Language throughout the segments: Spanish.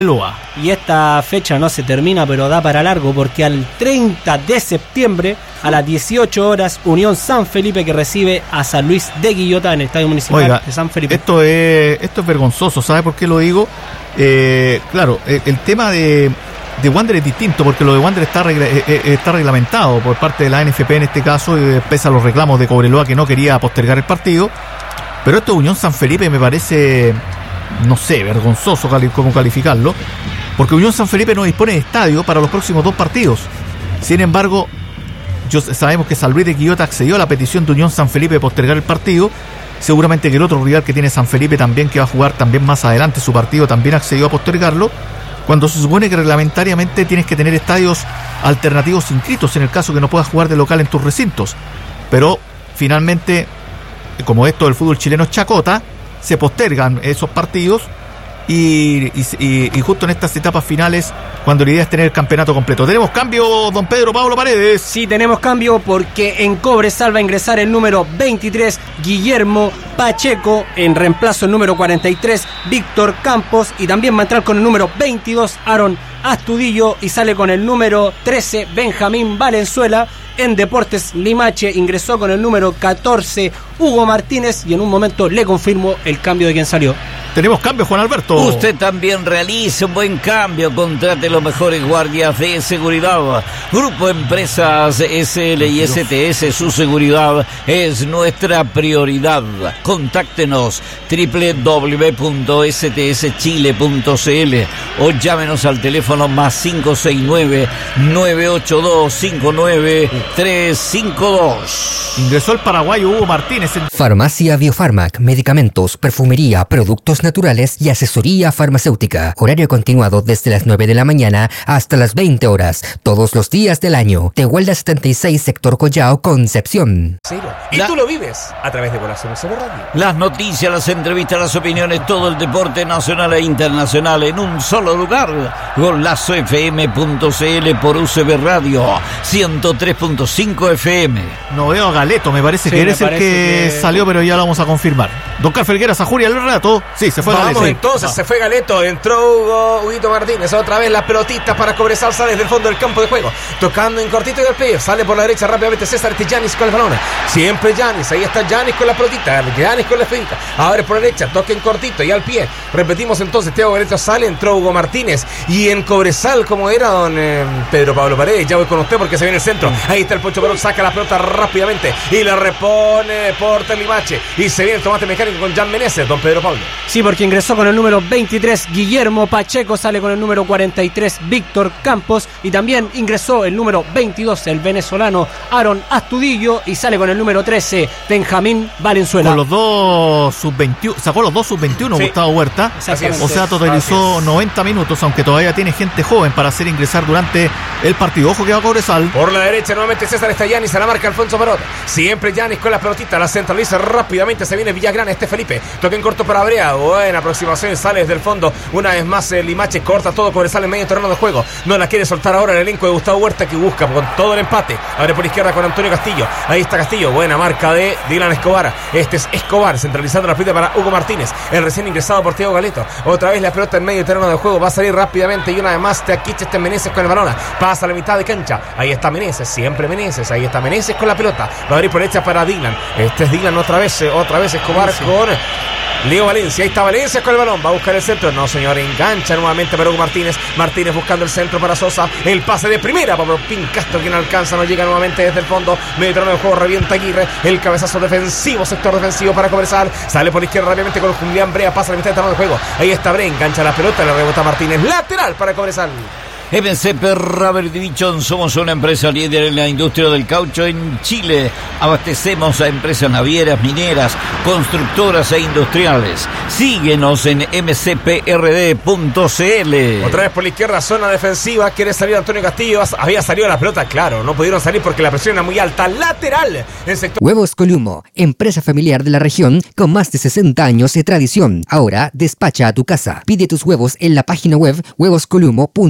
Y esta fecha no se termina, pero da para largo, porque al 30 de septiembre a las 18 horas Unión San Felipe, que recibe a San Luis de Quillota en el Estadio Municipal de San Felipe. Esto es vergonzoso. ¿Sabe por qué lo digo? Claro, el tema de Wander es distinto, porque lo de Wander está reglamentado por parte de la NFP en este caso, pese a los reclamos de Cobreloa, que no quería postergar el partido. Pero esto de Unión San Felipe me parece, no sé, vergonzoso cómo calificarlo, porque Unión San Felipe no dispone de estadio para los próximos 2 partidos. Sin embargo, sabemos que San Luis de Quillota accedió a la petición de Unión San Felipe de postergar el partido. Seguramente que el otro rival que tiene San Felipe también, que va a jugar también más adelante su partido, también accedió a postergarlo, cuando se supone que reglamentariamente tienes que tener estadios alternativos inscritos en el caso que no puedas jugar de local en tus recintos. Pero finalmente, como esto del fútbol chileno es chacota, se postergan esos partidos y justo en estas etapas finales, cuando la idea es tener el campeonato completo. ¿Tenemos cambio, don Pedro Pablo Paredes? Sí, tenemos cambio, porque en Cobresal va a ingresar el número 23, Guillermo Pacheco, en reemplazo el número 43, Víctor Campos, y también va a entrar con el número 22, Aaron Astudillo, y sale con el número 13, Benjamín Valenzuela. En Deportes Limache ingresó con el número 14, Hugo Martínez, y en un momento le confirmo el cambio de quien salió. Tenemos cambio, Juan Alberto. Usted también realice un buen cambio, contrate los mejores guardias de seguridad. Grupo Empresas SL y STS, su seguridad es nuestra prioridad. Contáctenos www.stschile.cl o llámenos al teléfono +569 982 59352. Ingresó el paraguayo Hugo Martínez. Farmacia Biofarmac, medicamentos, perfumería, productos naturales y asesoría farmacéutica. Horario continuado desde las 9 de la mañana hasta las 20 horas, todos los días del año. Tehuelda 76, sector Collao, Concepción. Y tú lo vives a través de Golazo UCB Radio. Las noticias, las entrevistas, las opiniones, todo el deporte nacional e internacional en un solo lugar. GolazoFM.cl por UCB Radio 103.5 FM. No veo a Galeto, me parece que eres el que salió, pero ya lo vamos a confirmar. Don Carl Felgueras, a Julia el rato. Sí, se fue Galeto. Vamos entonces, se fue Galeto, entró Huguito Martínez, otra vez las pelotitas para Cobresal, sale desde el fondo del campo de juego, tocando en cortito y al pie, sale por la derecha rápidamente César Yanis con el balón, siempre Yanis, ahí está Yanis con la pelotita, Yanis con la esférita, abre por la derecha, toca en cortito y al pie, repetimos entonces, Thiago Galeto sale, entró Hugo Martínez, y en Cobresal, como era don Pedro Pablo Paredes, ya voy con usted porque se viene el centro, ahí está el Pocho Perón, saca la pelota rápidamente y la repone por Limache, y se viene el tomate mecánico con Jan Meneses, don Pedro Pablo. Sí, porque ingresó con el número 23 Guillermo Pacheco, sale con el número 43 Víctor Campos, y también ingresó el número 22 el venezolano Aaron Astudillo, y sale con el número 13 Benjamín Valenzuela. Con los dos sub-21, sacó los dos sub-21 sí. Gustavo Huerta, o sea, totalizó 90 minutos, aunque todavía tiene gente joven para hacer ingresar durante el partido. Ojo que va a Cobresal. Por la derecha nuevamente César está Yanis, a la marca Alfonso Marota, siempre Yanis con la pelotita, la centraliza rápidamente, se viene Villagrán, Felipe, toca en corto para Brea, buena aproximación, sale desde el fondo, una vez más Limache, corta todo, Cobresal en medio terreno de juego, no la quiere soltar ahora el elenco de Gustavo Huerta, que busca con todo el empate, abre por izquierda con Antonio Castillo, ahí está Castillo, buena marca de Dylan Escobar, este es Escobar, centralizando la pelota para Hugo Martínez, el recién ingresado por Thiago Galeto, otra vez la pelota en medio terreno de juego, va a salir rápidamente, y una vez más Teaquiche Meneses con el balón, pasa a la mitad de cancha, ahí está Meneses, siempre Meneses, ahí está Meneses con la pelota, va a abrir por derecha para Dylan, este es Dylan otra vez Escobar sí. Con Leo Valencia, ahí está Valencia con el balón, va a buscar el centro, no señor, engancha nuevamente para Hugo Martínez buscando el centro para Sosa, el pase de primera para Pin Castro, quien alcanza, no llega nuevamente desde el fondo, medio terreno de juego, revienta Aguirre, el cabezazo defensivo, sector defensivo para Cobresal, sale por izquierda rápidamente con Julián Brea, pasa a la mitad de terreno de juego, ahí está Brea, engancha la pelota, le rebota Martínez, lateral para Cobresal. MCP Rubber Division, somos una empresa líder en la industria del caucho en Chile. Abastecemos a empresas navieras, mineras, constructoras e industriales. Síguenos en mcprd.cl. Otra vez por la izquierda, zona defensiva, quiere salir Antonio Castillo, había salido la pelota, claro, no pudieron salir porque la presión era muy alta, lateral en sector. Huevos Columo, empresa familiar de la región con más de 60 años de tradición. Ahora despacha a tu casa. Pide tus huevos en la página web huevoscolumo.cl.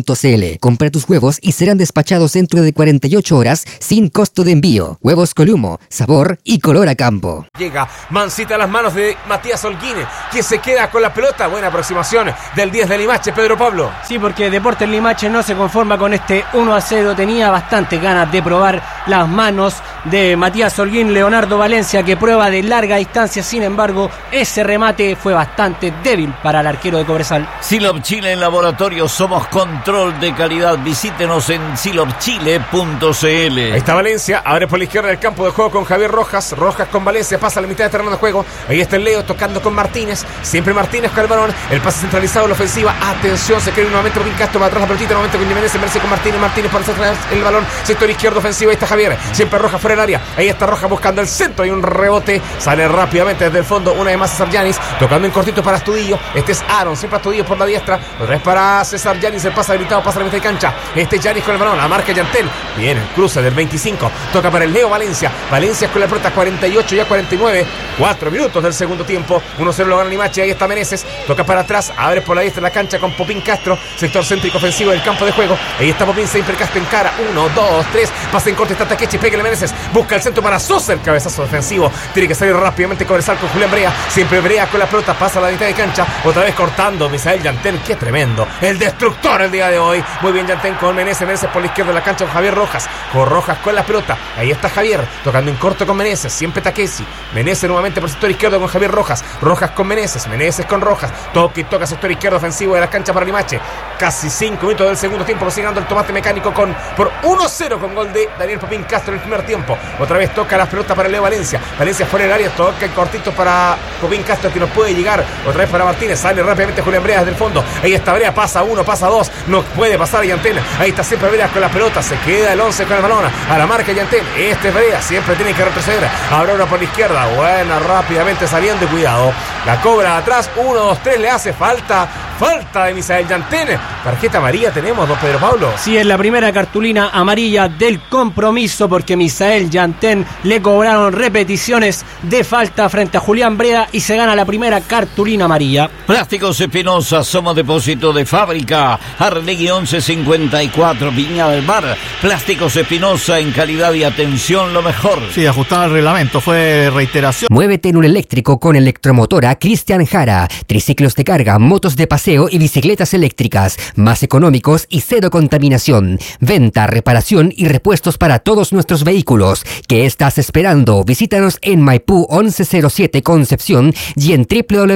Chile. Compra tus huevos y serán despachados dentro de 48 horas sin costo de envío. Huevos Columo, sabor y color a campo. Llega Mancita a las manos de Matías Holguín, que se queda con la pelota. Buena aproximación del 10 de Limache, Pedro Pablo. Sí, porque Deportes Limache no se conforma con este 1-0. Tenía bastantes ganas de probar las manos de Matías Holguín. Leonardo Valencia, que prueba de larga distancia. Sin embargo, ese remate fue bastante débil para el arquero de Cobresal. Silop Chile en laboratorio, somos control de calidad. Visítenos en silopchile.cl. Ahí está Valencia, abre por la izquierda del campo de juego con Javier Rojas. Rojas con Valencia, pasa a la mitad de terreno de juego. Ahí está el Leo tocando con Martínez. Siempre Martínez con el balón. El pase centralizado en la ofensiva. Atención, se quiere nuevamente Robin Castro para atrás la pelotita. Nuevamente con Jiménez, se con Martínez. Martínez para centrar el balón. Sector izquierdo ofensivo. Ahí está Javier. Siempre Rojas fuera del área. Ahí está Rojas buscando el centro. Hay un rebote. Sale rápidamente desde el fondo. Una vez más César Yanis. Tocando en cortito para Astudillo. Este es Aaron. Siempre Astudillo por la diestra. Otra vez para César Yanis. El pase habilitado. Pasa a la mitad de cancha. Este es Yanis con el balón. La marca Yantel. Bien, el cruce del 25. Toca para el Leo Valencia. Valencia con la pelota. 48 ya 49. 4 minutos del segundo tiempo. 1-0 lo gana Limache. Ahí está Meneses. Toca para atrás. Abre por la diestra la cancha con Popín Castro. Sector céntrico ofensivo del campo de juego. Ahí está Popín. Siempre Castro en cara. 1, 2, 3. Pasa en corte. Está Takechi. Pégale Meneses. Busca el centro para Sosa. El cabezazo defensivo. Tiene que salir rápidamente Cobresal con Julián Brea. Siempre Brea con la pelota. Pasa a la mitad de cancha. Otra vez cortando. Misael Yantén. Qué tremendo. El destructor el día de hoy. Muy bien Yantén con Meneses. Meneses por la izquierda de la cancha con Javier Rojas. Con Rojas con la pelota. Ahí está Javier. Tocando en corto con Meneses. Siempre Takechi. Meneses nuevamente por el sector izquierdo con Javier Rojas. Rojas con Meneses. Meneses con Rojas. Toca y toca sector izquierdo ofensivo de la cancha para Limache. Casi 5 minutos del segundo tiempo. Lo sigue dando el tomate mecánico por 1-0 con gol de Daniel Popín Castro en el primer tiempo. Otra vez toca las pelotas para Leo Valencia. Valencia fuera del área. Toca en cortito para Popín Castro que no puede llegar. Otra vez para Martínez. Sale rápidamente Julián Brea desde el fondo. Ahí está Brea. Pasa 1, pasa 2. No puede pasar Yantén. Ahí está siempre Brea con la pelota. Se queda el 11 con el balón. A la marca Yantén. Este es Brea. Siempre tiene que retroceder. Ahora una por la izquierda. Buena, rápidamente saliendo y cuidado. La cobra atrás. 1, 2, 3. Le hace falta. Falta de Misael Yantén. Tarjeta amarilla tenemos, don Pedro Pablo. Sí, es la primera cartulina amarilla del compromiso porque Misael Yantén le cobraron repeticiones de falta frente a Julián Brea y se gana la primera cartulina amarilla. Plásticos Espinosa, somos depósito de fábrica. Arlegui 1154, Viña del Mar. Plásticos Espinosa, en calidad y atención lo mejor. Sí, ajustaba el reglamento, fue reiteración. Muévete en un eléctrico con Electromotora Cristian Jara. Triciclos de carga, motos de paseo y bicicletas eléctricas, más económicos y cero contaminación. Venta, reparación y repuestos para todos nuestros vehículos. ¿Qué estás esperando? Visítanos en Maipú 1107 Concepción y en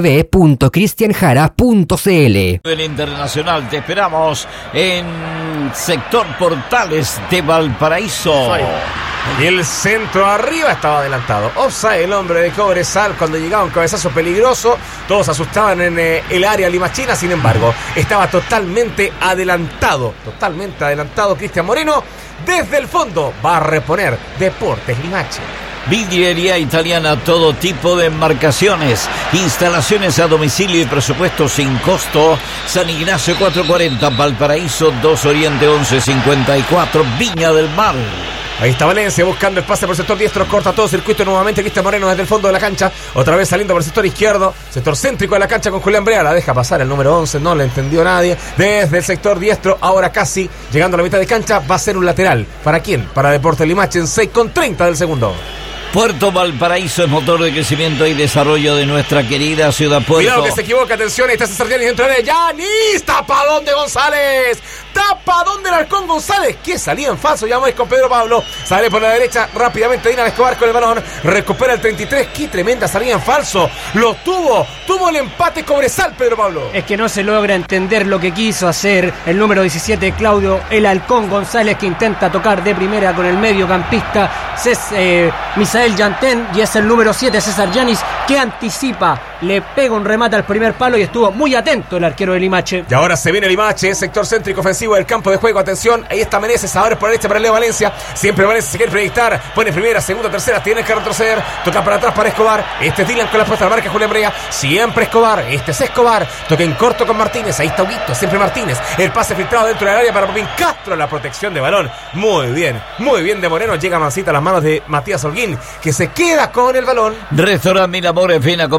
www.cristianjara.cl. El internacional, te esperamos en sector Portales de Valparaíso. Y el centro arriba estaba adelantado. Offside el hombre de Cobresal cuando llegaba un cabezazo peligroso. Todos asustaban en el área limachina. Sin embargo, estaba totalmente adelantado. Cristian Moreno. Desde el fondo va a reponer Deportes Limache. Vidriería italiana, todo tipo de embarcaciones, instalaciones a domicilio y presupuesto sin costo. San Ignacio 440, Valparaíso 2 Oriente 1154, Viña del Mar. Ahí está Valencia buscando el pase por el sector diestro, corta todo circuito nuevamente Cristian Moreno desde el fondo de la cancha, otra vez saliendo por el sector izquierdo, sector céntrico de la cancha con Julián Brea, la deja pasar el número 11, no le entendió nadie, desde el sector diestro, ahora casi llegando a la mitad de cancha, va a ser un lateral. ¿Para quién? Para Deportes Limache en 6:30 del segundo. Puerto Valparaíso es motor de crecimiento y desarrollo de nuestra querida ciudad Puerto. Cuidado que se equivoca, atención, ahí está César Yanis dentro de Yanis, tapadón de González, tapadón del Halcón González, que salía en falso, ya vamos con Pedro Pablo, sale por la derecha rápidamente Dina Escobar con el balón, recupera el 33, qué tremenda salida en falso, lo tuvo el empate Cobresal, Pedro Pablo. Es que no se logra entender lo que quiso hacer el número 17, Claudio el Halcón González, que intenta tocar de primera con el mediocampista Misael Yantén, y es el número 7, César Yanis, que anticipa, le pega un remate al primer palo y estuvo muy atento el arquero de Limache. Y ahora se viene Limache, sector céntrico ofensivo del campo de juego, atención, ahí está Meneses, ahora por la derecha para Leo Valencia, siempre Valencia se quiere proyectar, pone primera, segunda, tercera, tiene que retroceder, toca para atrás para Escobar, este es Dylan con la puesta de marca Julián Brea, siempre Escobar, este es Escobar, toca en corto con Martínez, ahí está Huguito, siempre Martínez, el pase filtrado dentro del área para Popín Castro, la protección de balón, muy bien de Moreno, llega Mancita a las manos de Matías Holguín, que se queda con el balón. Restaurante Mil Amores, ven a comer sin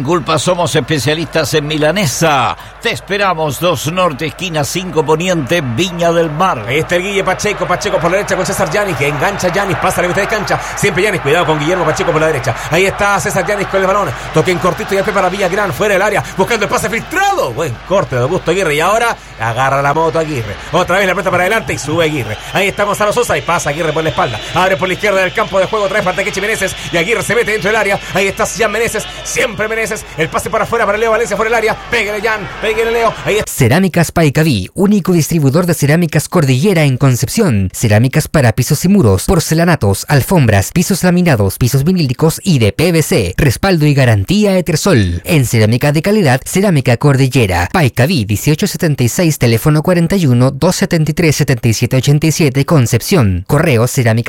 culpa, somos especialistas en milanesa. Te esperamos, 2 Norte, esquina 5 Poniente, Viña del Mar. Ahí está el Guille Pacheco por la derecha con César Yanis, que engancha Yanis, pasa a la mitad de cancha. Siempre Yanis, cuidado con Guillermo Pacheco por la derecha. Ahí está César Yanis con el balón. Toque en cortito y después para Villagrán, fuera del área, buscando el pase filtrado. Buen corte de Augusto Aguirre. Y ahora agarra la moto Aguirre. Otra vez la pelota para adelante y sube Aguirre. Ahí está Gonzalo Sosa y pasa Aguirre por la espalda. Abre por la izquierda del campo de juego, trae falta Kechi Meneses y Aguirre se mete dentro del área. Ahí está Jan Meneses, siempre Meneses. El pase para afuera para Leo Valencia fuera del área. Pégale Jan, pégale Leo. Ahí está. Cerámicas Paicaví, único distribuidor de cerámicas Cordillera en Concepción. Cerámicas para pisos y muros, porcelanatos, alfombras, pisos laminados, pisos vinílicos y de PVC. Respaldo y garantía Etersol. En cerámica de calidad, Cerámica Cordillera. Paicaví 1876, teléfono 41 273 7787, Concepción. Correo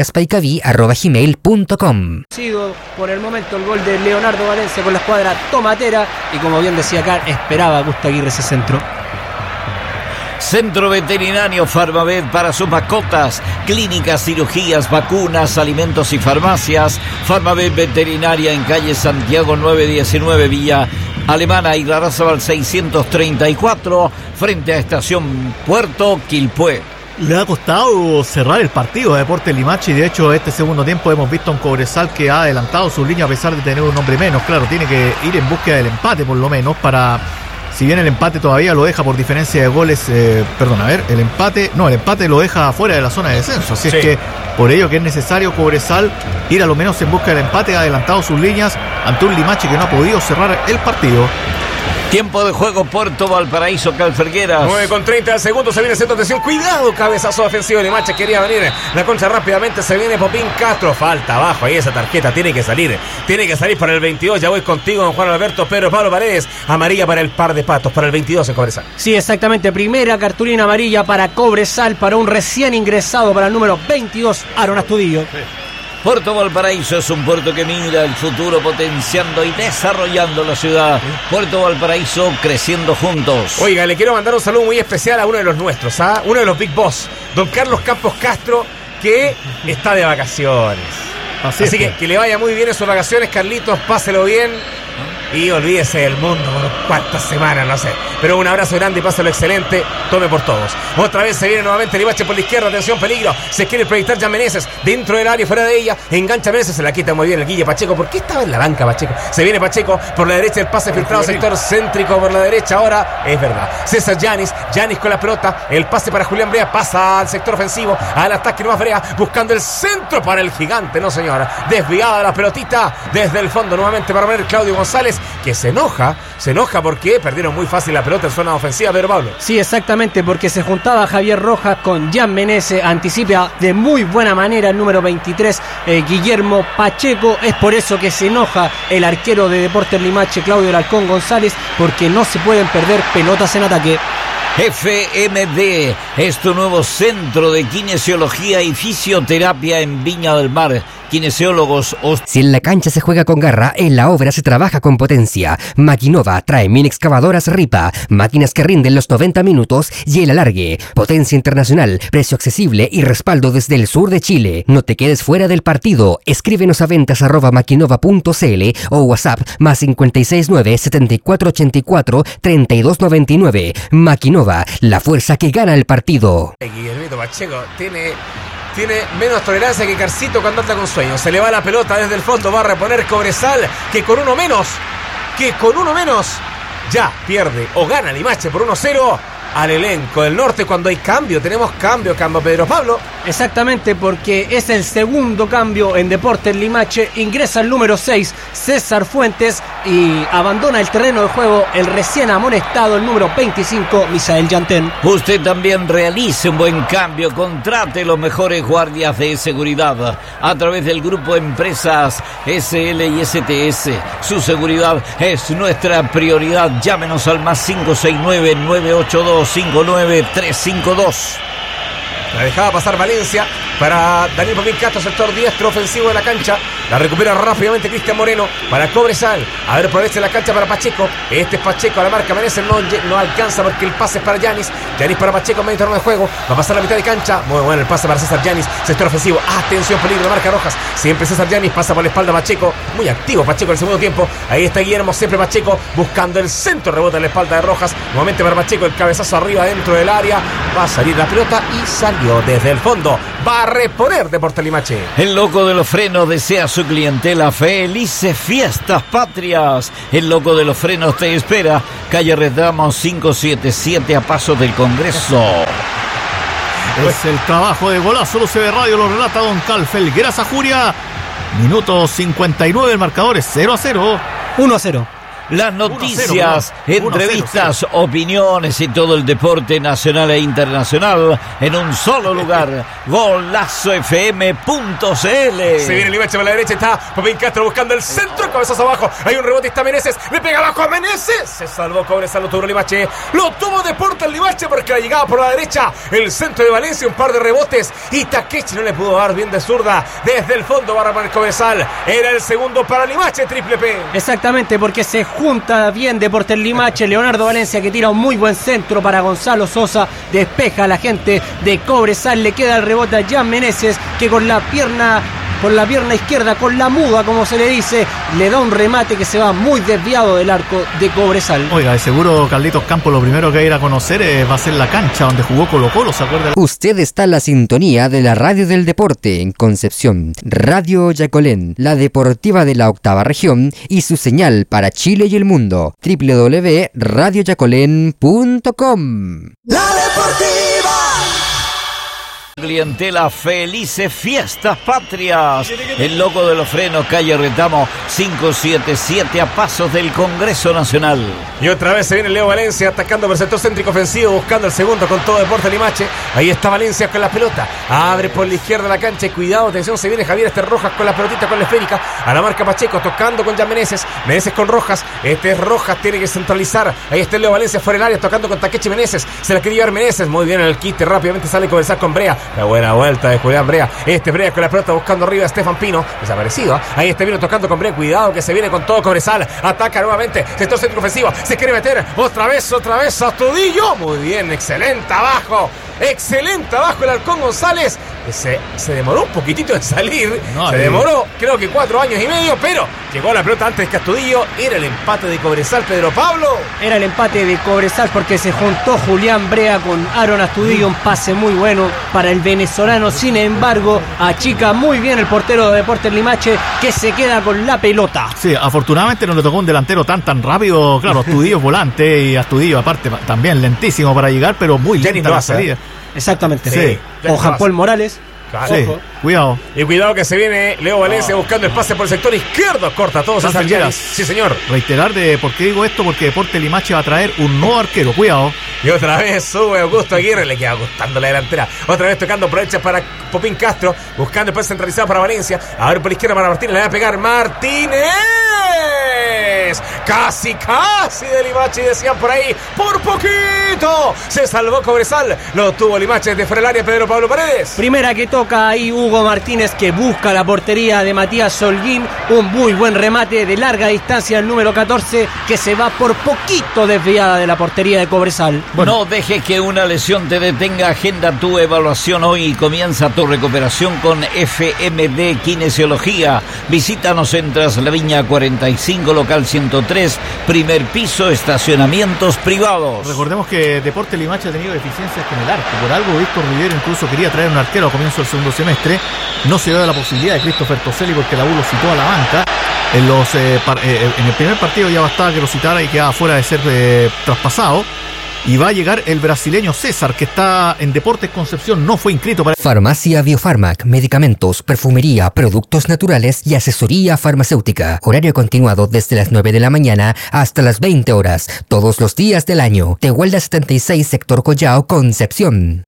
cerámicaspaicaví@gmail.com. Sido por el momento el gol de Leonardo Valencia con la escuadra tomatera y como bien decía acá, esperaba Augusto Aguirre ese centro. Centro Veterinario Farmavet para sus mascotas, clínicas, cirugías, vacunas, alimentos y farmacias. Farmavet Veterinaria en calle Santiago 919, Villa Alemana y Larrazábal 634, frente a Estación Puerto Quilpué. Le ha costado cerrar el partido a Deportes Limache y de hecho este segundo tiempo hemos visto a un Cobresal que ha adelantado su línea a pesar de tener un hombre menos. Claro, tiene que ir en búsqueda del empate por lo menos para... Si bien el empate todavía lo deja por diferencia de goles, el empate lo deja fuera de la zona de descenso. Así es que por ello que es necesario Cobresal ir a lo menos en busca del empate, ha adelantado sus líneas ante un Limache que no ha podido cerrar el partido. Tiempo de juego, Puerto Valparaíso, Calfergueras. 9:30 segundos, se viene el centro de atención. Cuidado, cabezazo ofensivo de Limache, quería venir la concha rápidamente, se viene Popín Castro, falta abajo, ahí esa tarjeta tiene que salir para el 22, ya voy contigo, don Juan Alberto Pedro Pablo Paredes, amarilla para el par de patos, para el 22 en Cobresal. Sí, exactamente, primera cartulina amarilla para Cobresal, para un recién ingresado, para el número 22, Aaron Astudillo. Puerto Valparaíso es un puerto que mira el futuro potenciando y desarrollando la ciudad. Puerto Valparaíso creciendo juntos. Oiga, le quiero mandar un saludo muy especial a uno de los nuestros, uno de los Big Boss, don Carlos Campos Castro, que está de vacaciones. Así que le vaya muy bien en sus vacaciones, Carlitos, páselo bien. Y olvídese del mundo por cuántas semanas, no sé. Pero un abrazo grande y páselo excelente. Tome por todos. Otra vez se viene nuevamente Limache por la izquierda. Atención, peligro. Se quiere proyectar Jan Meneses dentro del área, fuera de ella. Engancha Meneses, se la quita muy bien el Guille Pacheco. ¿Por qué estaba en la banca Pacheco? Se viene Pacheco por la derecha, el pase filtrado, sector céntrico por la derecha. Ahora es verdad. César Yanis con la pelota. El pase para Julián Brea. Pasa al sector ofensivo. Al ataque nomás Brea. Buscando el centro para el gigante. No, señora. Desviada la pelotita. Desde el fondo nuevamente para poner Claudio González, que se enoja porque perdieron muy fácil la pelota en zona ofensiva, Pedro Pablo. Sí, exactamente, porque se juntaba Javier Rojas con Jan Meneses, anticipa de muy buena manera el número 23, Guillermo Pacheco. Es por eso que se enoja el arquero de Deportes Limache, Claudio Alarcón González, porque no se pueden perder pelotas en ataque. FMD es tu nuevo centro de kinesiología y fisioterapia en Viña del Mar. Kinesiólogos. Si en la cancha se juega con garra, en la obra se trabaja con potencia. Maquinova trae mini excavadoras Ripa, máquinas que rinden los 90 minutos y el alargue. Potencia internacional, precio accesible y respaldo desde el sur de Chile. No te quedes fuera del partido. Escríbenos a ventas@maquinova.cl o WhatsApp +569 7484 3299. Maquinova, la fuerza que gana el partido. Guillermito Pacheco tiene menos tolerancia que Carcito cuando anda con sueño. Se le va la pelota desde el fondo, va a reponer Cobresal, que con uno menos ya pierde o gana Limache por 1-0 al elenco del norte. Cuando hay cambio, tenemos cambio Pedro Pablo. Exactamente, porque es el segundo cambio en Deportes Limache. Ingresa el número 6, César Fuentes, y abandona el terreno de juego el recién amonestado, el número 25, Misael Yantén. Usted también realice un buen cambio, contrate los mejores guardias de seguridad a través del grupo Empresas SL y STS. Su seguridad es nuestra prioridad. Llámenos al +569 982 59352. La dejaba pasar Valencia para Daniel Popín Castro, sector diestro ofensivo de la cancha. La recupera rápidamente Cristian Moreno para Cobresal. A ver, aprovecha la cancha para Pacheco. Este es Pacheco a la marca. Meneses no alcanza porque el pase es para Yanis. Yanis para Pacheco en medio terreno de juego. Va a pasar la mitad de cancha. Muy bueno el pase para César Yanis. Sector ofensivo. Atención, peligro, la marca Rojas. Siempre César Yanis pasa por la espalda Pacheco. Muy activo Pacheco en el segundo tiempo. Ahí está Guillermo, siempre Pacheco buscando el centro. Rebota en la espalda de Rojas. Nuevamente para Pacheco. El cabezazo arriba dentro del área. Va a salir la pelota y salió desde el fondo. Va a reponer Deportes Limache. El loco de los frenos desea a su clientela felices fiestas patrias. El loco de los frenos te espera. Calle Retamo 577 a paso del Congreso. Es el trabajo de Golazo. CB Radio lo relata don Carl Felgueras Ajuria. Minuto 59, el marcador es 0-0. 1-0. Las noticias, entrevistas, opiniones y todo el deporte nacional e internacional en un solo lugar. GolazoFM.cl. Se viene Limache por la derecha, está Popín Castro buscando el centro, cabezazo abajo. Hay un rebote, está Meneses, le pega abajo a Meneses. Se salvó Cobresal, lo tuvo Limache. Lo tuvo Deportes Limache porque la llegaba por la derecha. El centro de Valencia, un par de rebotes. Y Takechi no le pudo dar bien de zurda. Desde el fondo va a armar Cobresal. Era el segundo para Limache, triple P. Exactamente, porque se junta bien Deportes Limache. Leonardo Valencia que tira un muy buen centro para Gonzalo Sosa. Despeja a la gente de Cobresal. Le queda el rebote a Jan Meneses que con la pierna izquierda, con la muda como se le dice, le da un remate que se va muy desviado del arco de Cobresal. Oiga, de seguro Carlitos Campos lo primero que va a ir a conocer va a ser la cancha donde jugó Colo-Colo, ¿se acuerda? Usted está en la sintonía de la radio del deporte en Concepción, Radio Yacolén, la deportiva de la octava región y su señal para Chile y el mundo, www.radioyacolén.com. La Deportiva. Clientela felices fiestas patrias. El loco de los frenos, calle Retamo 577 a pasos del Congreso Nacional. Y otra vez se viene Leo Valencia atacando por el sector céntrico ofensivo, buscando el segundo con todo Deportes Limache. Ahí está Valencia con la pelota, abre por la izquierda la cancha y cuidado, atención, se viene Javier Rojas con la pelotita, con la esférica, a la marca Pacheco, tocando con Jan Meneses con Rojas, este es Rojas, tiene que centralizar, ahí está Leo Valencia fuera del área, tocando con Takechi Meneses, se la quería llevar Meneses, muy bien en el quite, rápidamente sale a conversar con Brea, la buena vuelta de Julián Brea, Brea con la pelota buscando arriba a Estefan Pino, desaparecido, ahí Pino tocando con Brea, cuidado que se viene con todo Cobresal, ataca nuevamente, sector céntrico ofensivo, se quiere meter, otra vez Astudillo, muy bien, excelente abajo el Halcón González, que se demoró un poquitito en salir, se demoró creo que 4 años y medio, pero llegó la pelota antes que Astudillo. Era el empate de Cobresal, Pedro Pablo. Era el empate de Cobresal porque se juntó Julián Brea con Aaron Astudillo, un pase muy bueno para el venezolano, sin embargo achica muy bien el portero de Deportes Limache que se queda con la pelota. Sí, afortunadamente no le tocó un delantero tan rápido, claro, Astudillo es volante y Astudillo aparte también lentísimo para llegar, pero muy lenta la salida. Exactamente. Sí. O Jean Paul Morales. Claro. Sí, cuidado. Y cuidado que se viene Leo Valencia buscando el pase por el sector izquierdo. Corta todos esas Yanis. Sí, señor. Reiterar de por qué digo esto, porque Deportes Limache va a traer un nuevo arquero. Cuidado. Y otra vez sube Augusto Aguirre. Le queda gustando la delantera. Otra vez tocando por derecha para Popín Castro. Buscando el pase centralizado para Valencia. A ver por la izquierda para Martínez. Le va a pegar Martínez. Casi de Limache, decían por ahí. Por poquito. Se salvó Cobresal. Lo tuvo Limache desde fuera del área. Pedro Pablo Paredes. Primera que toca ahí Hugo Martínez, que busca la portería de Matías Holguín. Un muy buen remate de larga distancia el número 14, que se va por poquito desviada de la portería de Cobresal. Bueno. No dejes que una lesión te detenga. Agenda tu evaluación hoy y comienza tu recuperación con FMD Kinesiología. Visítanos en Tras la Viña 45, local 103, primer piso, estacionamientos privados. Recordemos que Deportes Limache ha tenido deficiencias en el arco. Por algo Víctor Rivero incluso quería traer un arquero a comienzo del segundo semestre. No se dio la posibilidad de Christopher Toselli porque la U lo citó a la banca. En el primer partido ya bastaba que lo citara y quedaba fuera de ser traspasado. Y va a llegar el brasileño César, que está en Deportes Concepción, no fue inscrito para... Farmacia Biofarmac, medicamentos, perfumería, productos naturales y asesoría farmacéutica. Horario continuado desde las 9 de la mañana hasta las 20 horas, todos los días del año. Tehuelda 76, sector Collao, Concepción.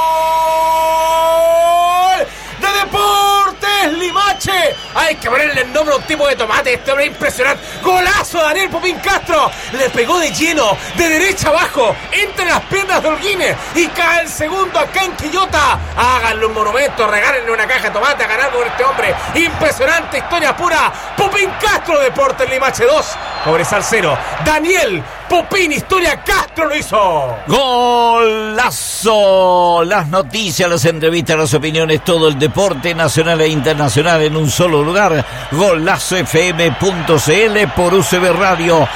Hay que ponerle nombre un tipo de tomate. Este hombre impresionante. Golazo de Daniel Popín Castro. Le pegó de lleno, de derecha abajo, entre las piernas de Holguín. Y cae el segundo acá en Quillota. Háganle un monumento, regálenle una caja de tomate a ganar con este hombre. Impresionante, historia pura. Popín Castro, Deportes Limache 2, Cobresal 0. Daniel Popín, historia Castro lo hizo. Golazo. Las noticias, las entrevistas, las opiniones, todo el deporte nacional e internacional en un solo lugar. GolazoFM.cl por UCB Radio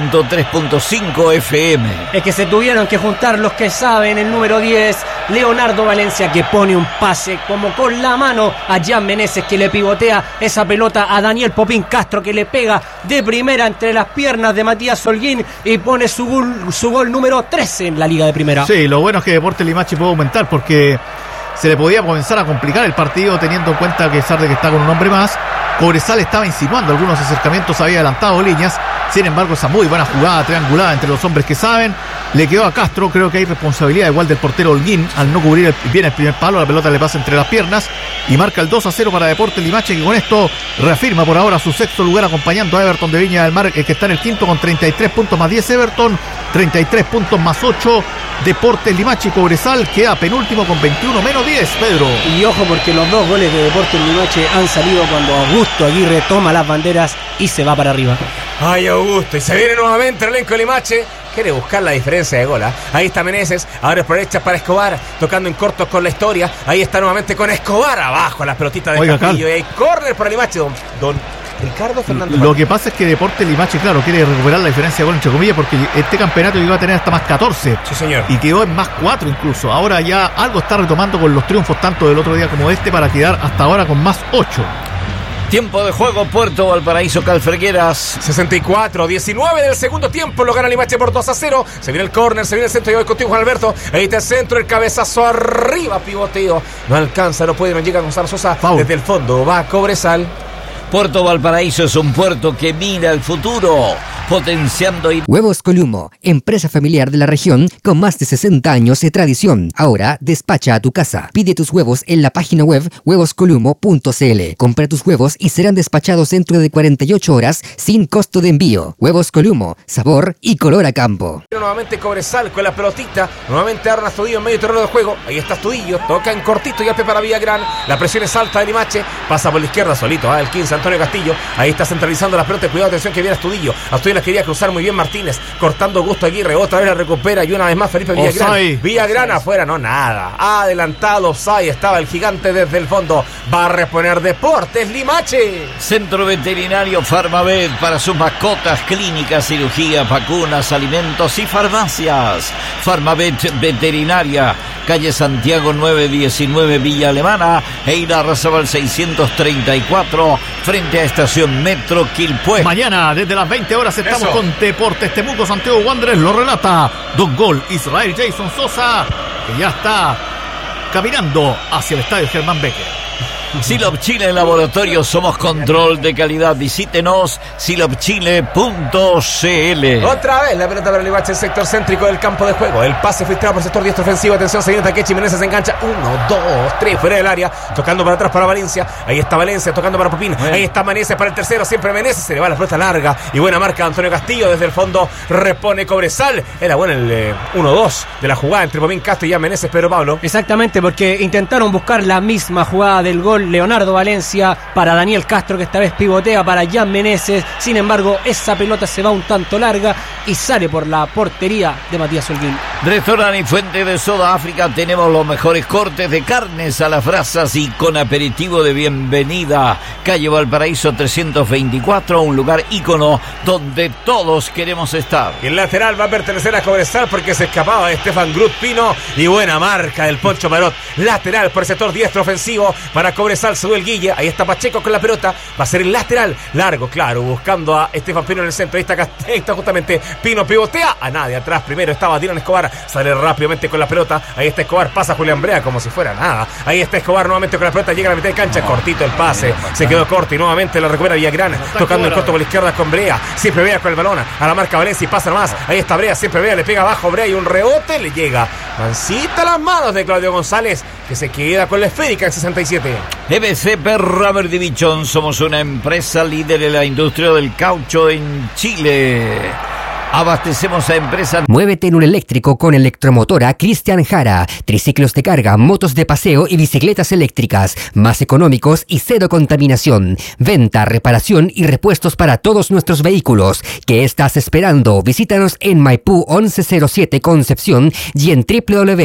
103.5 FM. Es que se tuvieron que juntar los que saben. El número 10, Leonardo Valencia, que pone un pase como con la mano a Jan Meneses, que le pivotea esa pelota a Daniel Popín Castro, que le pega de primera entre las piernas de Matías Holguín y pone su gol número 13 en la Liga de Primera. Sí, lo bueno es que Deportes Limache puede aumentar porque se le podía comenzar a complicar el partido, teniendo en cuenta que a pesar de que está con un hombre más, Cobresal estaba insinuando algunos acercamientos, había adelantado líneas. Sin embargo, esa muy buena jugada triangulada entre los hombres que saben le quedó a Castro. Creo que hay responsabilidad igual del portero Holguín al no cubrir bien el primer palo. La pelota le pasa entre las piernas y marca el 2-0 para Deportes Limache, que con esto reafirma por ahora su sexto lugar, acompañando a Everton de Viña del Mar, que está en el quinto con 33 puntos más 10 Everton, 33 puntos más 8 Deportes Limache. Y Cobresal queda penúltimo con 21 menos 10, Pedro. Y ojo, porque los dos goles de Deportes Limache han salido cuando Augusto Aguirre toma las banderas y se va para arriba. Ay, Augusto, y se viene nuevamente el elenco de Limache. Quiere buscar la diferencia de gol. Ahí está Meneses, ahora por derecha para Escobar, tocando en cortos con la historia. Ahí está nuevamente con Escobar, abajo las pelotitas de Castillo. Y hay córner para Limache, don Ricardo Fernández. Lo que pasa es que Deportes Limache, claro, quiere recuperar la diferencia de gol, entre comillas, porque este campeonato llegó a tener hasta más 14. Sí, señor. Y quedó en más 4 incluso. Ahora ya algo está retomando con los triunfos tanto del otro día como este, para quedar hasta ahora con más 8. Tiempo de juego, Puerto Valparaíso, Calfregueras. 64-19 del segundo tiempo, lo gana Limache por 2-0. Se viene el córner, se viene el centro, yo voy contigo, Juan Alberto. Ahí está el centro, el cabezazo arriba, pivoteo. No alcanza, no puede, no llega Gonzalo Sosa. Foul. Desde el fondo va Cobresal. Puerto Valparaíso es un puerto que mira el futuro, potenciando y... Huevos Columo, empresa familiar de la región con más de 60 años de tradición. Ahora despacha a tu casa. Pide tus huevos en la página web huevoscolumo.cl. Compra tus huevos y serán despachados dentro de 48 horas sin costo de envío. Huevos Columo, sabor y color a campo. Nuevamente Cobresal con la pelotita. Nuevamente Aaron Astudillo en medio terreno del juego. Ahí está Astudillo, toca en cortito y al para Villagrán. La presión es alta de Limache. Pasa por la izquierda solito, el 15 Antonio Castillo. Ahí está centralizando la pelota. Cuidado, atención que viene Astudillo. Astudillo la quería cruzar muy bien Martínez. Cortando Augusto Aguirre. Otra vez la recupera y una vez más Felipe Villagrán. Offside. Villagrán afuera, no nada. Adelantado, offside. Estaba el gigante desde el fondo. Va a reponer Deportes Limache. Centro Veterinario Farmavet para sus mascotas, clínicas, cirugías, vacunas, alimentos y farmacias. Farmavet Veterinaria, calle Santiago 919 Villa Alemana e Irarrázaval 634 frente a Estación Metro Quilpué. Mañana desde las 20 horas estamos con Deportes Temuco. Santiago Wanderers lo relata Don Gol Israel Jason Sosa, que ya está caminando hacia el estadio Germán Becker. Silop Chile Laboratorio, somos control de calidad. Visítenos silopchile.cl. Otra vez la pelota para Limache, el sector céntrico del campo de juego. El pase filtrado por el sector diestro ofensivo. Atención, se viene Takechi Meneses, se engancha. 1, 2, 3, fuera del área. Tocando para atrás para Valencia. Ahí está Valencia, tocando para Popín. Ahí está Meneses para el tercero. Siempre Meneses, se le va la pelota larga. Y buena marca de Antonio Castillo. Desde el fondo repone Cobresal. Era bueno el 1-2 de la jugada entre Popín Castro y ya Meneses, Pedro Pablo. Exactamente, porque intentaron buscar la misma jugada del gol Leonardo Valencia para Daniel Castro, que esta vez pivotea para Jan Meneses. Sin embargo, esa pelota se va un tanto larga y sale por la portería de Matías Holguín. Restaurante y Fuente de Soda África, tenemos los mejores cortes de carnes a las brasas y con aperitivo de bienvenida. Calle Valparaíso 324, un lugar ícono donde todos queremos estar. Y el lateral va a pertenecer a Cobresal porque se escapaba de Estefan Grut Pino. Y buena marca del Poncho Marot. Lateral por el sector diestro ofensivo para Cobresal. Sube el Guille, ahí está Pacheco con la pelota. Va a ser el lateral largo, claro, buscando a Estefan Pino en el centro. Ahí está justamente Pino, pivotea a nadie atrás. Primero estaba Dylan Escobar, sale rápidamente con la pelota. Ahí está Escobar, pasa Julián Brea como si fuera nada. Ahí está Escobar nuevamente con la pelota, llega a la mitad de cancha, cortito el pase, se quedó corto y nuevamente lo recupera Villagrán, tocando el corto por la izquierda con Brea. Siempre Brea con el balón a la marca Valencia y pasa nomás. Ahí está Brea, siempre Brea, le pega abajo Brea y un rebote, le llega mansita a las manos de Claudio González, que se queda con la esférica en 67. EBC Perra Verde Bichón, somos una empresa líder en la industria del caucho en Chile. Abastecemos a empresas. Muévete en un eléctrico con Electromotora Cristian Jara. Triciclos de carga, motos de paseo y bicicletas eléctricas. Más económicos y cero contaminación. Venta, reparación y repuestos para todos nuestros vehículos. ¿Qué estás esperando? Visítanos en Maipú 1107 Concepción y en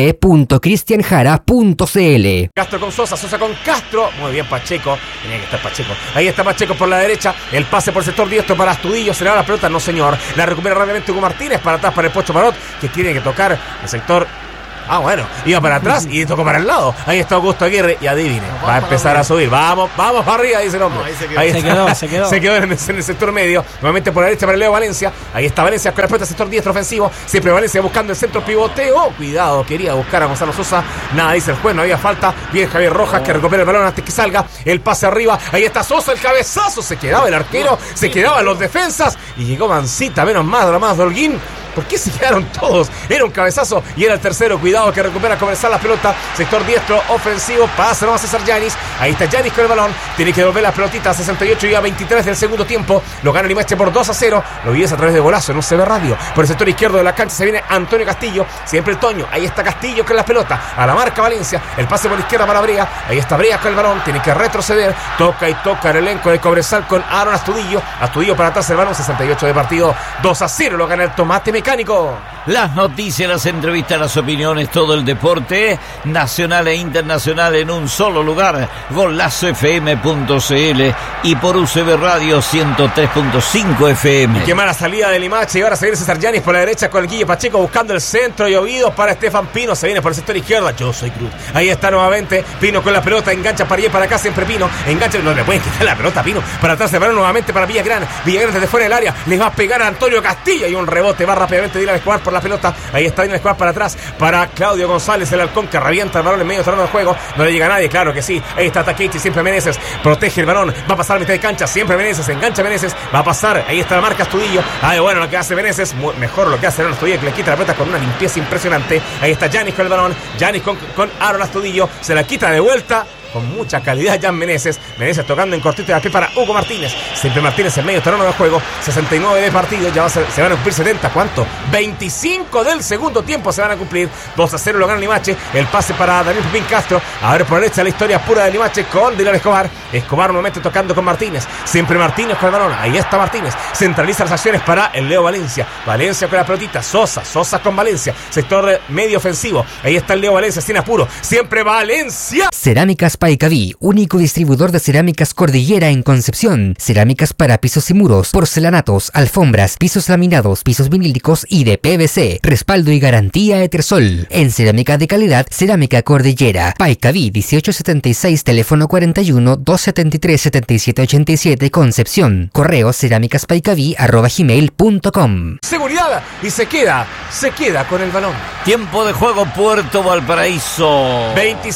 www.cristianjara.cl. Castro con Sosa, Sosa con Castro. Muy bien Pacheco, tenía que estar Pacheco. Ahí está Pacheco por la derecha. El pase por el sector diestro para Astudillo. Se le da la pelota, no señor. La recupera rápidamente Hugo Martínez, para atrás para el Pocho Parot, que tiene que tocar el sector. Bueno, iba para atrás y tocó para el lado. Ahí está Augusto Aguirre y adivine, va a empezar a subir. Vamos para arriba, dice el hombre. Ahí se quedó en el sector medio. Nuevamente por la derecha para Leo Valencia. Ahí está Valencia con la pelota, sector diestro ofensivo. Siempre Valencia buscando el centro pivoteo. Cuidado, quería buscar a Gonzalo Sosa. Nada, dice el juez, no había falta. Bien Javier Rojas que recupera el balón antes que salga. El pase arriba. Ahí está Sosa, el cabezazo. Se quedaba el arquero, se quedaban los defensas. Y llegó Mancita, menos más de Holguín. ¿Por qué se quedaron todos? Era un cabezazo y era el tercero. Cuidado que recupera Cobresal la pelota. Sector diestro ofensivo. Pasa nomás César Yanis. Ahí está Yanis con el balón. Tiene que devolver la pelotita a 68 y a 23 del segundo tiempo. Lo gana Limache por 2-0. Lo vives a través de Golazo en un CB Radio. Por el sector izquierdo de la cancha se viene Antonio Castillo. Siempre el Toño. Ahí está Castillo con la pelota. A la marca Valencia. El pase por la izquierda para Brea. Ahí está Brea con el balón. Tiene que retroceder. Toca el elenco de Cobresal con Aaron Astudillo. Astudillo para atrás el balón. 68 de partido. 2-0. Lo gana el Tomate Mecánico. Las noticias, las entrevistas, las opiniones, todo el deporte nacional e internacional en un solo lugar. golazofm.cl y por UCB Radio 103.5 FM. Qué mala salida de Limache. Y ahora se viene César Yanis por la derecha con el Guille Pacheco buscando el centro y oídos para Estefan Pino. Se viene por el sector izquierdo. Yo soy Cruz. Ahí está nuevamente Pino con la pelota. Engancha para allá y para acá. Siempre Pino. Engancha. No le pueden quitar la pelota a Pino. Para atrás se va nuevamente para Villagrán. Villagrán desde fuera del área. Les va a pegar a Antonio Castillo. Y un rebote. Va rápidamente Dylan Escobar por la pelota. Ahí está Dylan Escobar para atrás para Claudio González, el halcón que revienta el balón en medio terreno de juego. No le llega a nadie, claro que sí. Ahí está Takechi, siempre Meneses. Protege el balón. Va a pasar a mitad de cancha. Siempre Meneses. Engancha Meneses. Va a pasar. Ahí está la marca Astudillo. Bueno, lo que hace Meneses. Mejor lo que hace Aaron Astudillo, que le quita la pelota con una limpieza impresionante. Ahí está Yanis con el balón. Yanis con Aaron Astudillo. Se la quita de vuelta. Con mucha calidad Jan Meneses. Meneses tocando en cortito de la pie para Hugo Martínez. Siempre Martínez en medio terreno de juego. 69 de partido. Ya se van a cumplir 70. ¿Cuánto? 25 del segundo tiempo se van a cumplir. 2-0 lo gana Limache. El pase para Daniel Pepín Castro. A ver por la derecha la historia pura de Limache con Dylan Escobar. Escobar nuevamente tocando con Martínez. Siempre Martínez con el balón. Ahí está Martínez. Centraliza las acciones para el Leo Valencia. Valencia con la pelotita. Sosa con Valencia. Sector medio ofensivo. Ahí está el Leo Valencia sin apuro. Siempre Valencia. Cerámicas Paicaví, único distribuidor de cerámicas Cordillera en Concepción. Cerámicas para pisos y muros, porcelanatos, alfombras, pisos laminados, pisos vinílicos y de PVC. Respaldo y garantía Etersol. En cerámica de calidad, Cerámica Cordillera. Paicaví 1876, teléfono 41 273 7787 Concepción. Correo cerámicaspaicaví@gmail.com. Seguridad y se queda con el balón. Tiempo de juego Puerto Valparaíso.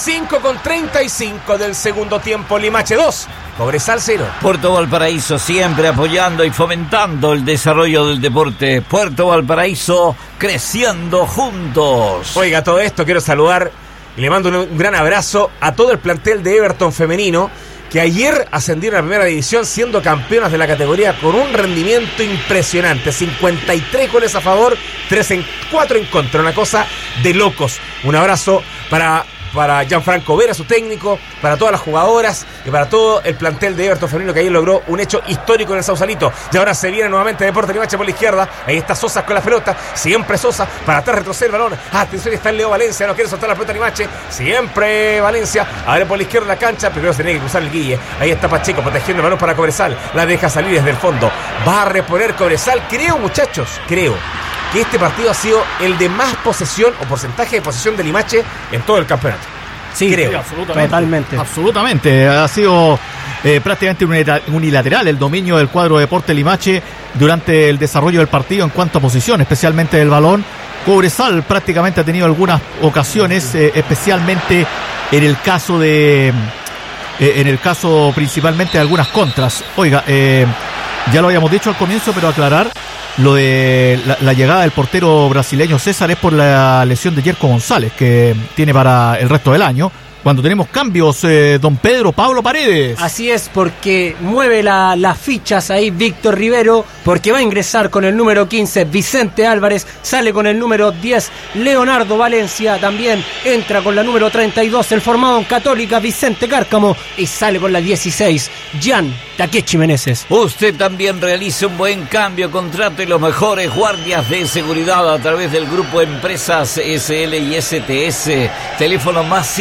25-35 del segundo tiempo. Limache 2, Cobresal 0. Puerto Valparaíso siempre apoyando y fomentando el desarrollo del deporte. Puerto Valparaíso creciendo juntos. Oiga, todo esto quiero saludar y le mando un gran abrazo a todo el plantel de Everton femenino, que ayer ascendieron a la primera división siendo campeonas de la categoría con un rendimiento impresionante. 53 goles a favor, 4 en contra. Una cosa de locos. Un abrazo para Gianfranco Vera, su técnico, para todas las jugadoras y para todo el plantel de Everton femenino, que ayer logró un hecho histórico en el Sausalito. Y ahora se viene nuevamente Deportes Limache por la izquierda. Ahí está Sosa con la pelota. Siempre Sosa. Para atrás retrocede el balón. Atención, está el Leo Valencia. No quiere soltar la pelota Limache. Siempre Valencia. Ahora por la izquierda la cancha. Primero se tiene que cruzar el Guille. Ahí está Pacheco protegiendo el balón para Cobresal. La deja salir desde el fondo. Va a reponer Cobresal. Creo, muchachos, que este partido ha sido el de más posesión o porcentaje de posesión de Limache en todo el campeonato. Sí, creo, absolutamente. Absolutamente. Ha sido prácticamente unilateral el dominio del cuadro de Deportes Limache durante el desarrollo del partido en cuanto a posición, especialmente del balón. Cobresal prácticamente ha tenido algunas ocasiones, especialmente en el caso principalmente de algunas contras. Oiga, ya lo habíamos dicho al comienzo, pero aclarar lo de la llegada del portero brasileño César es por la lesión de Yerko González, que tiene para el resto del año. Cuando tenemos cambios, don Pedro Pablo Paredes. Así es, porque mueve las fichas ahí Víctor Rivero, porque va a ingresar con el número 15 Vicente Álvarez, sale con el número 10 Leonardo Valencia, también entra con la número 32 el formado en Católica Vicente Cárcamo y sale con la 16 Jan Takechi Meneses. Usted también realice un buen cambio, contrate los mejores guardias de seguridad a través del grupo Empresas SL y STS, teléfono más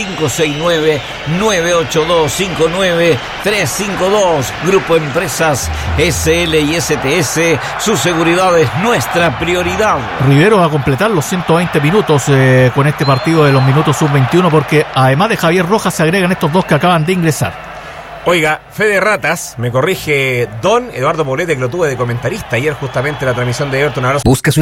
569-982-59352, grupo Empresas SL y STS, su seguridad es nuestra prioridad. Rivero va a completar los 120 minutos con este partido de los minutos sub-21, porque además de Javier Rojas se agregan estos dos que acaban de ingresar. Oiga, Fede Ratas, me corrige don Eduardo Poblete, que lo tuve de comentarista ayer justamente en la transmisión de Everton. Busca su